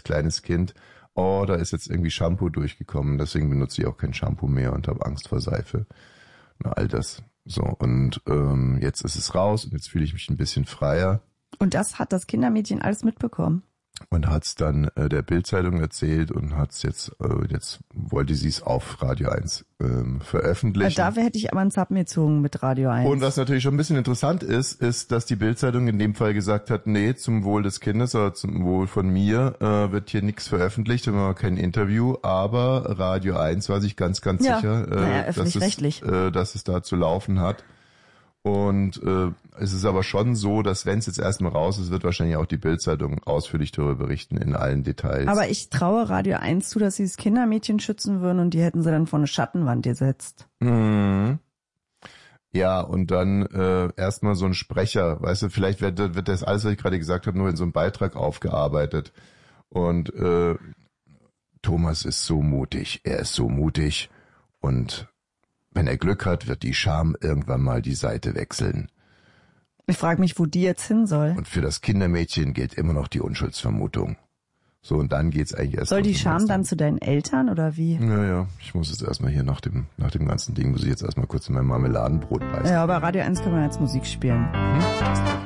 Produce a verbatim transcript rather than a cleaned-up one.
kleines Kind, oh, da ist jetzt irgendwie Shampoo durchgekommen, deswegen benutze ich auch kein Shampoo mehr und habe Angst vor Seife. Na, all das. So, und ähm, jetzt ist es raus und jetzt fühle ich mich ein bisschen freier. Und das hat das Kindermädchen alles mitbekommen? Und hat's dann äh, der Bild-Zeitung erzählt und hat's jetzt, äh, jetzt wollte sie es auf Radio eins ähm, veröffentlichen. Dafür hätte ich aber einen Zappen gezogen mit Radio eins. Und was natürlich schon ein bisschen interessant ist, ist, dass die Bild-Zeitung in dem Fall gesagt hat, nee, zum Wohl des Kindes oder zum Wohl von mir äh, wird hier nichts veröffentlicht, wir machen kein Interview, aber Radio eins war sich ganz, ganz ja. sicher, äh, naja, dass, es, äh, dass es da zu laufen hat. Und äh, es ist aber schon so, dass wenn es jetzt erstmal raus ist, wird wahrscheinlich auch die Bild-Zeitung ausführlich darüber berichten in allen Details. Aber ich traue Radio eins zu, dass sie das Kindermädchen schützen würden und die hätten sie dann vor eine Schattenwand gesetzt. Mhm. Ja, und dann äh, erstmal so ein Sprecher, weißt du, vielleicht wird, wird das alles, was ich gerade gesagt habe, nur in so einem Beitrag aufgearbeitet. Und äh, Thomas ist so mutig, er ist so mutig und wenn er Glück hat, wird die Scham irgendwann mal die Seite wechseln. Ich frage mich, wo die jetzt hin soll. Und für das Kindermädchen gilt immer noch die Unschuldsvermutung. So, und dann geht's eigentlich erst. Soll die Scham dann zu deinen Eltern oder wie? Naja, ich muss jetzt erstmal hier nach dem, nach dem ganzen Ding, muss ich jetzt erstmal kurz in mein Marmeladenbrot beißen. Ja, aber Radio eins kann man jetzt Musik spielen. Hm?